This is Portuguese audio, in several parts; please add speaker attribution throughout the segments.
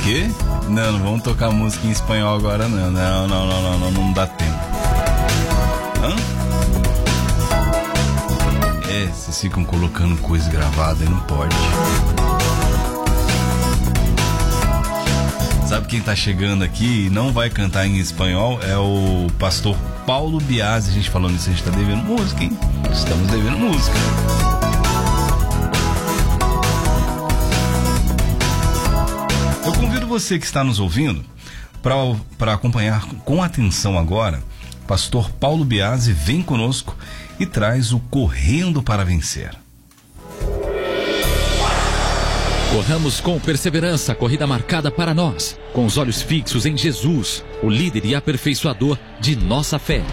Speaker 1: Quê? Não vamos tocar música em espanhol agora não. Não dá tempo. Hã? Vocês ficam colocando coisa gravada e não pode. Sabe quem tá chegando aqui e não vai cantar em espanhol? É o pastor Paulo Biasi. A gente falando isso, a gente tá devendo música, hein? Estamos devendo música. Eu convido você que está nos ouvindo para acompanhar com atenção agora. Pastor Paulo Biasi vem conosco e traz o Correndo para Vencer.
Speaker 2: Corramos com perseverança a corrida marcada para nós, com os olhos fixos em Jesus, o líder e aperfeiçoador de nossa fé.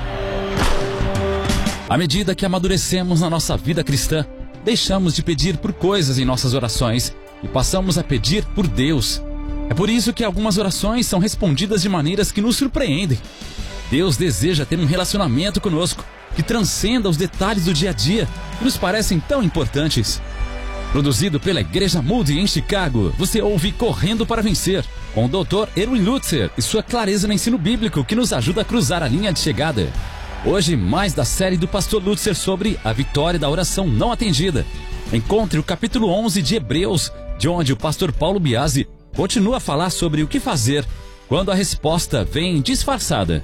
Speaker 2: À medida que amadurecemos na nossa vida cristã, deixamos de pedir por coisas em nossas orações e passamos a pedir por Deus. É por isso que algumas orações são respondidas de maneiras que nos surpreendem. Deus deseja ter um relacionamento conosco que transcenda os detalhes do dia a dia que nos parecem tão importantes. Produzido pela Igreja Moody em Chicago, você ouve Correndo para Vencer, com o Dr. Erwin Lutzer e sua clareza no ensino bíblico que nos ajuda a cruzar a linha de chegada. Hoje, mais da série do pastor Lutzer sobre a vitória da oração não atendida. Encontre o capítulo 11 de Hebreus, de onde o pastor Paulo Biasi continua a falar sobre o que fazer quando a resposta vem disfarçada.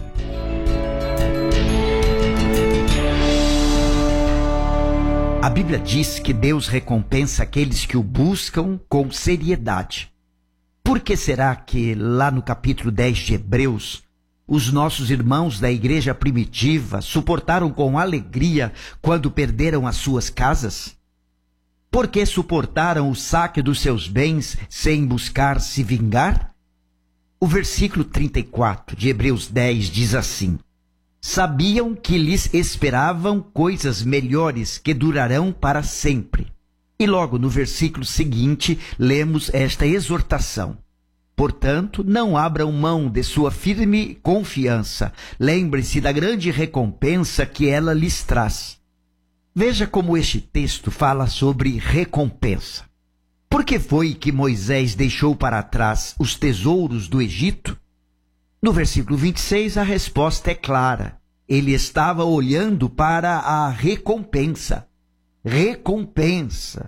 Speaker 3: A Bíblia diz que Deus recompensa aqueles que o buscam com seriedade. Por que será que lá no capítulo 10 de Hebreus, os nossos irmãos da igreja primitiva suportaram com alegria quando perderam as suas casas? Por que suportaram o saque dos seus bens sem buscar se vingar? O versículo 34 de Hebreus 10 diz assim: sabiam que lhes esperavam coisas melhores que durarão para sempre. E logo no versículo seguinte, lemos esta exortação: portanto, não abram mão de sua firme confiança. Lembre-se da grande recompensa que ela lhes traz. Veja como este texto fala sobre recompensa. Por que foi que Moisés deixou para trás os tesouros do Egito? No versículo 26, a resposta é clara. Ele estava olhando para a recompensa. Recompensa.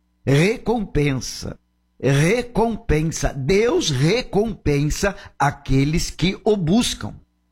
Speaker 3: Recompensa. Recompensa. Deus recompensa aqueles que o buscam.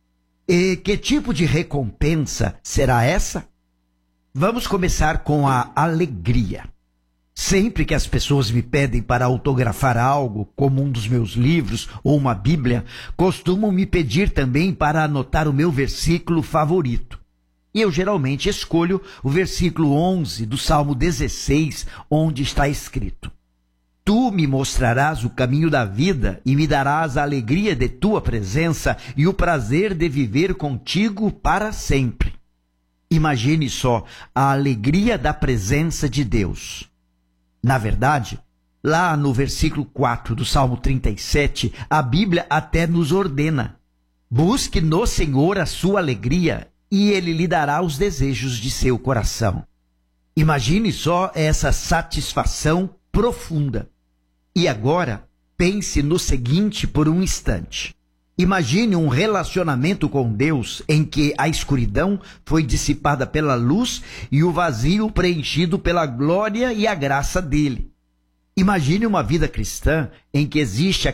Speaker 3: E que tipo de recompensa será essa? Vamos começar com a alegria. Sempre que as pessoas me pedem para autografar algo, como um dos meus livros ou uma Bíblia, costumam me pedir também para anotar o meu versículo favorito. E eu geralmente escolho o versículo 11 do Salmo 16, onde está escrito: tu me mostrarás o caminho da vida e me darás a alegria de tua presença e o prazer de viver contigo para sempre. Imagine só a alegria da presença de Deus. Na verdade, lá no versículo 4 do Salmo 37, a Bíblia até nos ordena: busque no Senhor a sua alegria e Ele lhe dará os desejos de seu coração. Imagine só essa satisfação profunda. E agora, pense no seguinte por um instante. Imagine um relacionamento com Deus em que a escuridão foi dissipada pela luz e o vazio preenchido pela glória e a graça dele. Imagine uma vida cristã em que existe